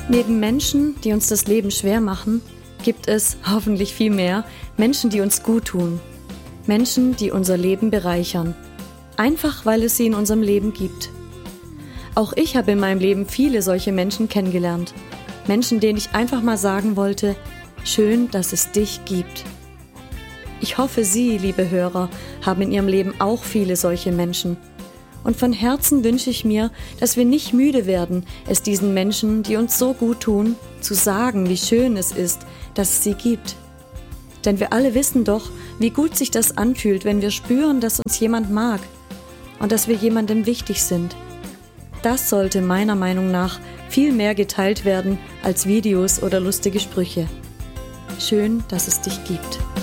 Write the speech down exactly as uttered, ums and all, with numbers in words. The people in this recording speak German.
Neben Menschen, die uns das Leben schwer machen, gibt es, hoffentlich viel mehr, Menschen, die uns gut tun. Menschen, die unser Leben bereichern. Einfach, weil es sie in unserem Leben gibt. Auch ich habe in meinem Leben viele solche Menschen kennengelernt. Menschen, denen ich einfach mal sagen wollte, schön, dass es dich gibt. Ich hoffe, Sie, liebe Hörer, haben in Ihrem Leben auch viele solche Menschen. Und von Herzen wünsche ich mir, dass wir nicht müde werden, es diesen Menschen, die uns so gut tun, zu sagen, wie schön es ist, dass es sie gibt. Denn wir alle wissen doch, wie gut sich das anfühlt, wenn wir spüren, dass uns jemand mag und dass wir jemandem wichtig sind. Das sollte meiner Meinung nach viel mehr geteilt werden als Videos oder lustige Sprüche. Schön, dass es dich gibt.